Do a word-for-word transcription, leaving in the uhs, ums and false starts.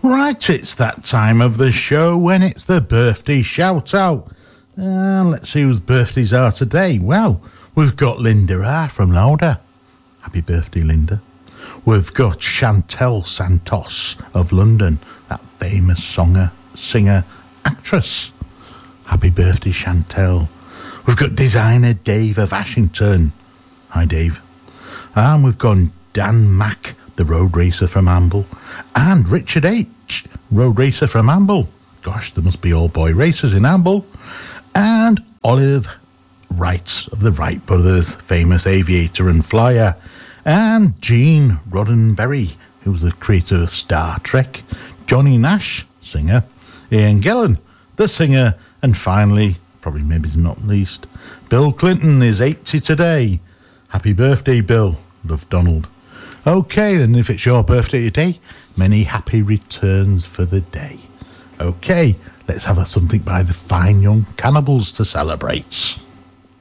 Right, it's that time of the show when it's the birthday shout-out. Uh, let's see whose birthdays are today. Well, we've got Linda R. from Lauder. Happy birthday, Linda. We've got Chantel Santos of London, that famous songer, singer, actress. Happy birthday, Chantel. We've got designer Dave of Ashington. Hi, Dave. And we've got Dan Mack, the road racer from Amble, and Richard H., road racer from Amble. Gosh, there must be all boy racers in Amble. And Olive Wright of the Wright brothers, famous aviator and flyer. And Gene Roddenberry, who's the creator of Star Trek. Johnny Nash, singer. Ian Gillan, the singer. And finally, probably maybe not least, Bill Clinton is eighty today. Happy birthday, Bill. Love, Donald. Okay, then if it's your birthday today, many happy returns for the day. Okay, let's have a, something by the Fine Young Cannibals to celebrate.